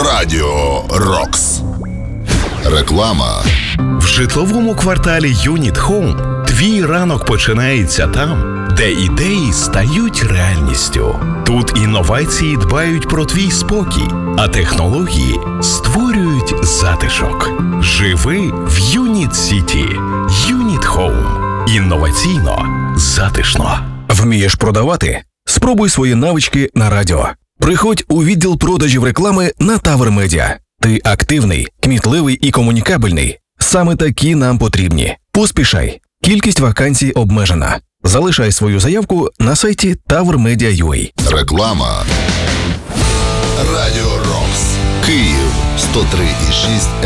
Радіо Рокс. Реклама. В житловому кварталі Юніт Хоум твій ранок починається там, де ідеї стають реальністю. Тут інновації дбають про твій спокій, а технології створюють затишок. Живи в Юніт Сіті. Юніт Хоум. Інноваційно, затишно. Вмієш продавати? Спробуй свої навички на радіо. Приходь у відділ продажів реклами на Тавр Медіа. Ти активний, кмітливий і комунікабельний. Саме такі нам потрібні. Поспішай. Кількість вакансій обмежена. Залишай свою заявку на сайті tavrmedia.ua. Реклама. Радіо Рокс. Київ 103,6